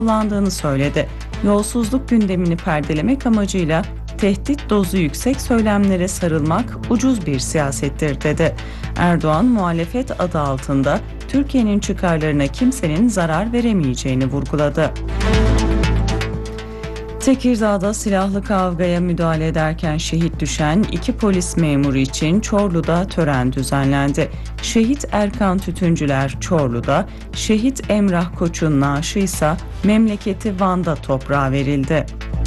kullandığını söyledi. Yolsuzluk gündemini perdelemek amacıyla tehdit dozu yüksek söylemlere sarılmak ucuz bir siyasettir dedi. Erdoğan muhalefet adı altında Türkiye'nin çıkarlarına kimsenin zarar veremeyeceğini vurguladı. Tekirdağ'da silahlı kavgaya müdahale ederken şehit düşen 2 polis memuru için Çorlu'da tören düzenlendi. Şehit Erkan Tütüncüler Çorlu'da, şehit Emrah Koç'un naaşı ise memleketi Van'da toprağa verildi.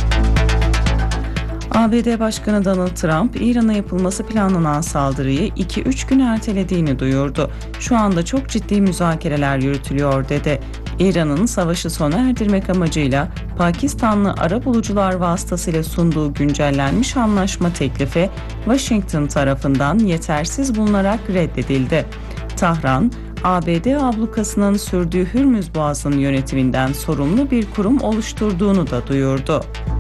ABD Başkanı Donald Trump, İran'a yapılması planlanan saldırıyı 2-3 gün ertelediğini duyurdu. Şu anda çok ciddi müzakereler yürütülüyor dedi. İran'ın savaşı sona erdirmek amacıyla Pakistanlı arabulucular vasıtasıyla sunduğu güncellenmiş anlaşma teklifi Washington tarafından yetersiz bulunarak reddedildi. Tahran, ABD ablukasının sürdüğü Hürmüz Boğazı'nın yönetiminden sorumlu bir kurum oluşturduğunu da duyurdu.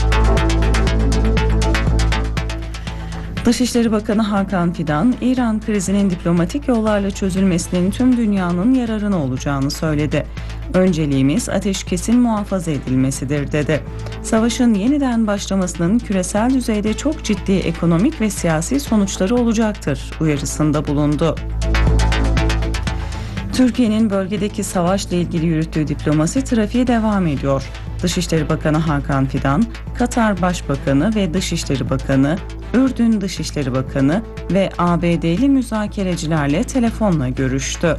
Dışişleri Bakanı Hakan Fidan, İran krizinin diplomatik yollarla çözülmesinin tüm dünyanın yararına olacağını söyledi. Önceliğimiz ateşkesin muhafaza edilmesidir dedi. Savaşın yeniden başlamasının küresel düzeyde çok ciddi ekonomik ve siyasi sonuçları olacaktır uyarısında bulundu. Türkiye'nin bölgedeki savaşla ilgili yürüttüğü diplomasi trafiği devam ediyor. Dışişleri Bakanı Hakan Fidan, Katar Başbakanı ve Dışişleri Bakanı, Ürdün Dışişleri Bakanı ve ABD'li müzakerecilerle telefonla görüştü.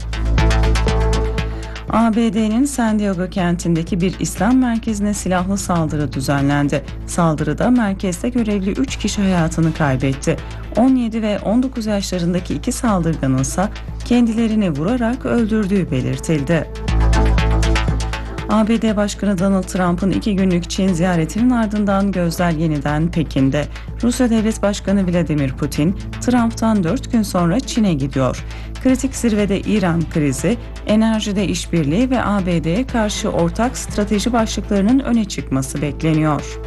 ABD'nin San Diego kentindeki bir İslam merkezine silahlı saldırı düzenlendi. Saldırıda merkezde görevli 3 kişi hayatını kaybetti. 17 ve 19 yaşlarındaki 2 saldırganın ise kendilerini vurarak öldürdüğü belirtildi. ABD Başkanı Donald Trump'ın 2 günlük Çin ziyaretinin ardından gözler yeniden Pekin'de. Rusya Devlet Başkanı Vladimir Putin, Trump'tan 4 gün sonra Çin'e gidiyor. Kritik zirvede İran krizi, enerjide işbirliği ve ABD'ye karşı ortak strateji başlıklarının öne çıkması bekleniyor.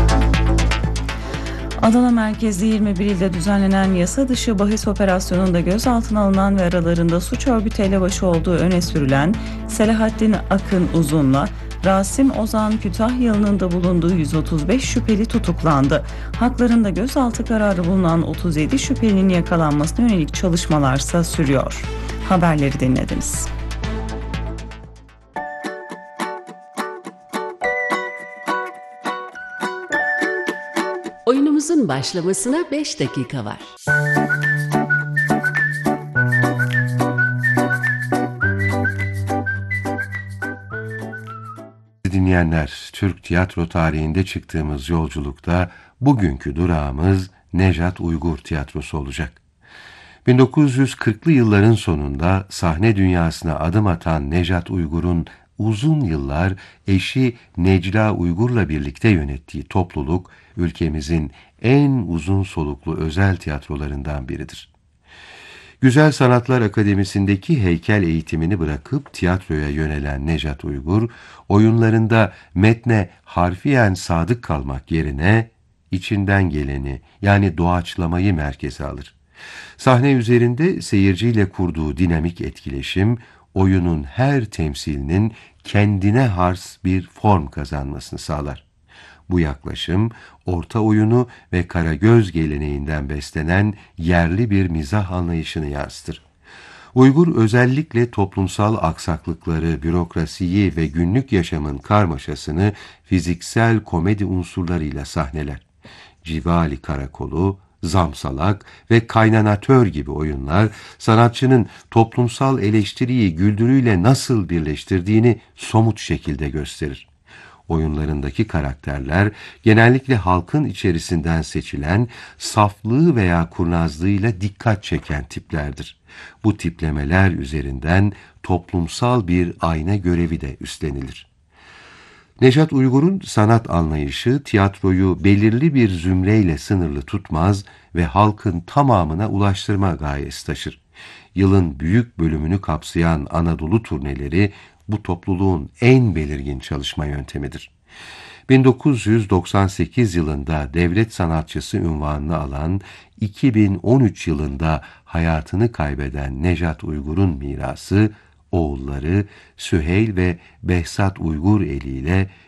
Adana merkezli 21 ilde düzenlenen yasa dışı bahis operasyonunda gözaltına alınan ve aralarında suç örgütü elebaşı olduğu öne sürülen Selahattin Akın Uzun'la Rasim Ozan Kütahyalı'nın da bulunduğu 135 şüpheli tutuklandı. Haklarında gözaltı kararı bulunan 37 şüphelinin yakalanmasına yönelik çalışmalarsa sürüyor. Haberleri dinlediniz. Oyunumuzun başlamasına 5 dakika var. Dinleyenler, Türk tiyatro tarihinde çıktığımız yolculukta bugünkü durağımız Nejat Uygur Tiyatrosu olacak. 1940'lı yılların sonunda sahne dünyasına adım atan Nejat Uygur'un uzun yıllar eşi Necla Uygur'la birlikte yönettiği topluluk, ülkemizin en uzun soluklu özel tiyatrolarından biridir. Güzel Sanatlar Akademisi'ndeki heykel eğitimini bırakıp tiyatroya yönelen Nejat Uygur, oyunlarında metne harfiyen sadık kalmak yerine içinden geleni yani doğaçlamayı merkeze alır. Sahne üzerinde seyirciyle kurduğu dinamik etkileşim, oyunun her temsilinin kendine has bir form kazanmasını sağlar. Bu yaklaşım, orta oyunu ve Karagöz geleneğinden beslenen yerli bir mizah anlayışını yansıtır. Uygur özellikle toplumsal aksaklıkları, bürokrasiyi ve günlük yaşamın karmaşasını fiziksel komedi unsurlarıyla sahneler. Civali Karakolu, Zamsalak ve Kaynanatör gibi oyunlar, sanatçının toplumsal eleştiriyi güldürüyle nasıl birleştirdiğini somut şekilde gösterir. Oyunlarındaki karakterler genellikle halkın içerisinden seçilen, saflığı veya kurnazlığıyla dikkat çeken tiplerdir. Bu tiplemeler üzerinden toplumsal bir ayna görevi de üstlenilir. Nejat Uygur'un sanat anlayışı tiyatroyu belirli bir zümreyle sınırlı tutmaz ve halkın tamamına ulaştırma gayesi taşır. Yılın büyük bölümünü kapsayan Anadolu turneleri bu topluluğun en belirgin çalışma yöntemidir. 1998 yılında devlet sanatçısı unvanını alan, 2013 yılında hayatını kaybeden Nejat Uygur'un mirası, oğulları Süheyl ve Behzat Uygur eliyle